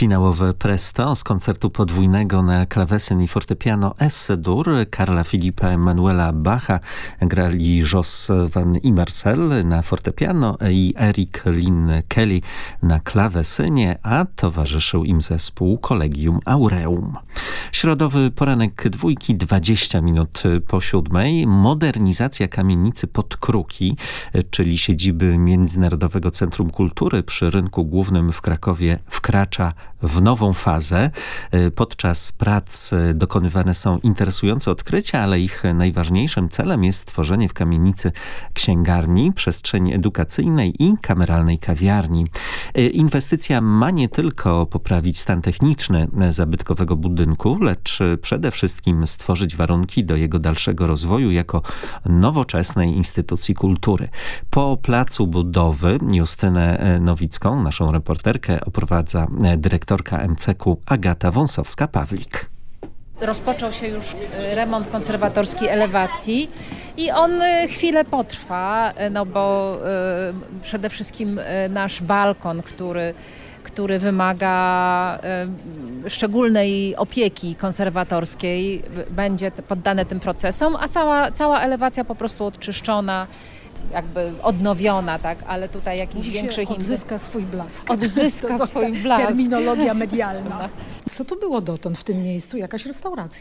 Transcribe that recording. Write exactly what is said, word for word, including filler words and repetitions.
Finałowe presto z koncertu podwójnego na klawesyn i fortepiano Es-dur Karla Filipa Emanuela Bacha grali Jos van Immersel na fortepiano i Eric Lynn Kelly na klawesynie, a towarzyszył im zespół Collegium Aureum. Środowy poranek dwójki, dwadzieścia minut po siódmej. Modernizacja kamienicy Podkruki, czyli siedziby Międzynarodowego Centrum Kultury przy Rynku Głównym w Krakowie, wkracza w nową fazę. Podczas prac dokonywane są interesujące odkrycia, ale ich najważniejszym celem jest stworzenie w kamienicy księgarni, przestrzeni edukacyjnej i kameralnej kawiarni. Inwestycja ma nie tylko poprawić stan techniczny zabytkowego budynku, lecz przede wszystkim stworzyć warunki do jego dalszego rozwoju jako nowoczesnej instytucji kultury. Po placu budowy Justynę Nowicką, naszą reporterkę, oprowadza dyrektorka M C K u Agata Wąsowska-Pawlik. Rozpoczął się już remont konserwatorski elewacji i on chwilę potrwa, no bo y, przede wszystkim nasz balkon, który, który wymaga y, szczególnej opieki konserwatorskiej, będzie poddany tym procesom, a cała, cała elewacja po prostu odczyszczona, jakby odnowiona, tak, ale tutaj jakichś większych... Odzyska swój blask. Odzyska swój blask. Terminologia medialna. Co to było dotąd w tym miejscu? Jakaś restauracja?